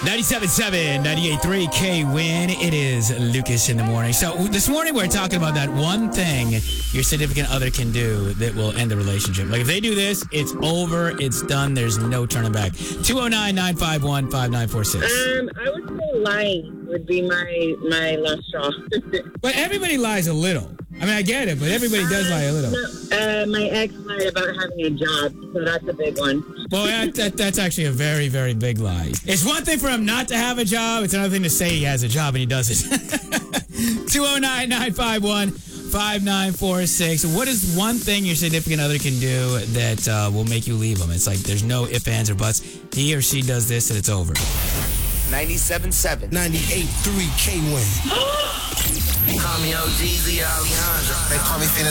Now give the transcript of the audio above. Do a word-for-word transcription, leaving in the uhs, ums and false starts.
ninety-seven point seven, ninety-eight point three K-Win. It is Lucas in the morning. So this morning we're talking about that one thing your significant other can do that will end the relationship. Like if they do this, it's over, it's done, there's no turning back. two oh nine, nine five one, five nine four six. Um, I would say lying would be my, my last straw. But everybody lies a little. I mean, I get it, but everybody does lie a little. No, uh, my ex lied about having a job, so that's a big one. Well, that, that, that's actually a very, very big lie. It's one thing for him not to have a job. It's another thing to say he has a job and he doesn't. two oh nine, nine five one, five nine four six. What is one thing your significant other can do that uh, will make you leave him? It's like there's no ifs, ands, or buts. He or she does this and it's over. ninety-seven point seven. ninety-eight point three K-Win. Call me O G Z Alejandro. They call me Phoenix.